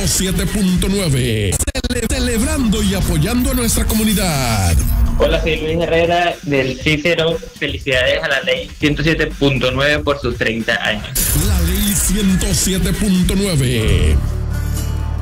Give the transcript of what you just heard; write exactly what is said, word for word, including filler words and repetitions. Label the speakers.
Speaker 1: siete punto nueve. Cele- celebrando y apoyando a nuestra comunidad.
Speaker 2: Hola, soy Luis Herrera del Cícero. Felicidades a la ley ciento siete punto nueve por sus treinta años.
Speaker 1: La ley ciento siete punto nueve.